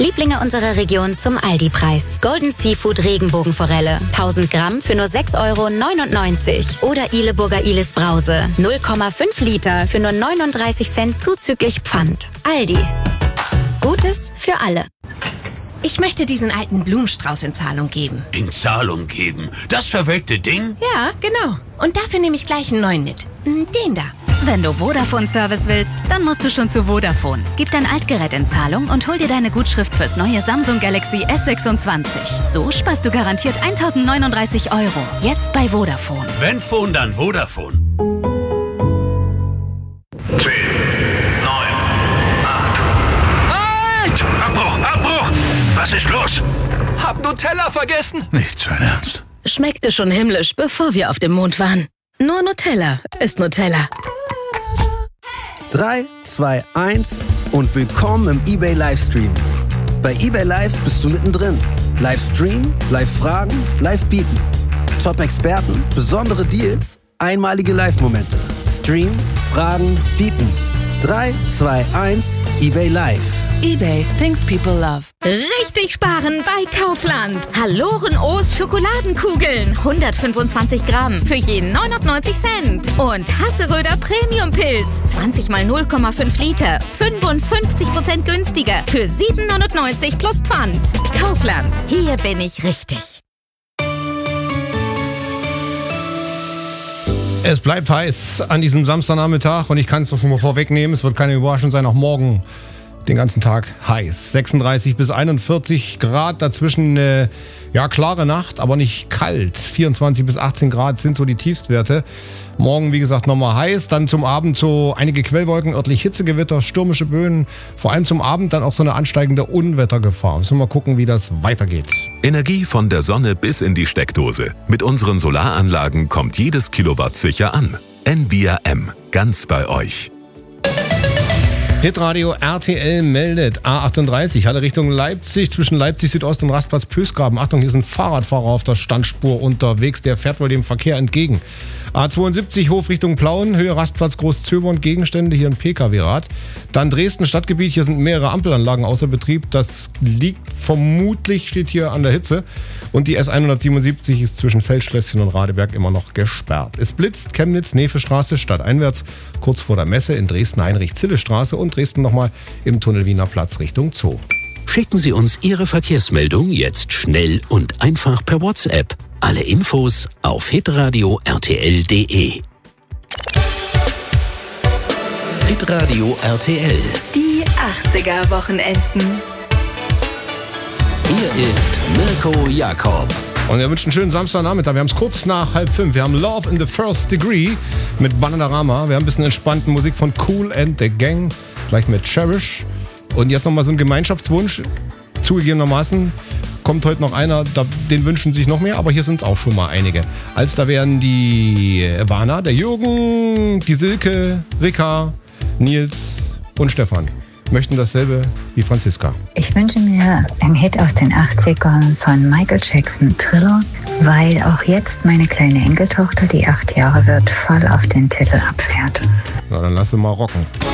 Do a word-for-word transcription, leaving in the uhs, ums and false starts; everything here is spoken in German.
Lieblinge unserer Region zum Aldi-Preis. Golden Seafood Regenbogenforelle. tausend Gramm für nur sechs Euro neunundneunzig. Oder Ileburger Ilis Brause. null Komma fünf Liter für nur neununddreißig Cent zuzüglich Pfand. Aldi. Gutes für alle. Ich möchte diesen alten Blumenstrauß in Zahlung geben. In Zahlung geben? Das verwelkte Ding? Ja, genau. Und dafür nehme ich gleich einen neuen mit. Den da. Wenn du Vodafone-Service willst, dann musst du schon zu Vodafone. Gib dein Altgerät in Zahlung und hol dir deine Gutschrift fürs neue Samsung Galaxy S sechsundzwanzig. So sparst du garantiert eintausendneununddreißig Euro. Jetzt bei Vodafone. Wenn Phone, dann Vodafone. zehn, neun, acht. Halt! Abbruch, Abbruch! Was ist los? Hab Nutella vergessen. Nicht sein Ernst. Schmeckte schon himmlisch, bevor wir auf dem Mond waren. Nur Nutella ist Nutella. drei, zwei, eins und willkommen im eBay Livestream. Bei eBay Live bist du mittendrin. Livestream, Live-Fragen, Live-Bieten. Top-Experten, besondere Deals, einmalige Live-Momente. Stream, Fragen, Bieten. drei, zwei, eins, eBay Live. eBay, things people love. Richtig sparen bei Kaufland. Halloren O's Schokoladenkugeln. hundertfünfundzwanzig Gramm für jeden neunundneunzig Cent. Und Hasseröder Premium Pilz. zwanzig mal null Komma fünf Liter. fünfundfünfzig Prozent günstiger. Für sieben neunundneunzig plus Pfand. Kaufland. Hier bin ich richtig. Es bleibt heiß an diesem Samstagnachmittag und ich kann es doch schon mal vorwegnehmen. Es wird keine Überraschung sein, auch morgen den ganzen Tag heiß. sechsunddreißig bis einundvierzig Grad, dazwischen eine ja, klare Nacht, aber nicht kalt. vierundzwanzig bis achtzehn Grad sind so die Tiefstwerte. Morgen, wie gesagt, nochmal heiß. Dann zum Abend so einige Quellwolken, örtlich Hitzegewitter, stürmische Böen. Vor allem zum Abend dann auch so eine ansteigende Unwettergefahr. Müssen wir mal gucken, wie das weitergeht. Energie von der Sonne bis in die Steckdose. Mit unseren Solaranlagen kommt jedes Kilowatt sicher an. N V R M, ganz bei euch. Hitradio R T L meldet A achtunddreißig, Halle Richtung Leipzig, zwischen Leipzig Südost und Rastplatz Pösgraben. Achtung, hier ist ein Fahrradfahrer auf der Standspur unterwegs, der fährt wohl dem Verkehr entgegen. A zweiundsiebzig Hof Richtung Plauen, Höhe Rastplatz Großzöbern, Gegenstände, hier ein P K W-Rad. Dann Dresden Stadtgebiet, hier sind mehrere Ampelanlagen außer Betrieb. Das liegt vermutlich, steht hier an der Hitze. Und die S hundertsiebenundsiebzig ist zwischen Feldschlösschen und Radeberg immer noch gesperrt. Es blitzt, Chemnitz, Nevestraße, stadteinwärts, kurz vor der Messe in Dresden Heinrich-Zille-Straße und Dresden nochmal im Tunnel Wiener Platz Richtung Zoo. Schicken Sie uns Ihre Verkehrsmeldung jetzt schnell und einfach per WhatsApp. Alle Infos auf hitradio r t l punkt d e. Hitradio R T L. Die achtziger-Wochenenden. Hier ist Mirko Jakob. Und wir wünschen einen schönen Samstagnachmittag. Wir haben es kurz nach halb fünf. Wir haben Love in the First Degree mit Bananarama. Wir haben ein bisschen entspannte Musik von Kool and the Gang, gleich mit Cherish. Und jetzt nochmal so ein Gemeinschaftswunsch. Zugegebenermaßen kommt heute noch einer, da, den wünschen sich noch mehr, aber hier sind es auch schon mal einige. Als da wären die Ivana, der Jürgen, die Silke, Rika, Nils und Stefan. Möchten dasselbe wie Franziska. Ich wünsche mir einen Hit aus den achtzigern von Michael Jackson, Thriller, weil auch jetzt meine kleine Enkeltochter, die acht Jahre wird, voll auf den Titel abfährt. Na, dann lass sie mal rocken.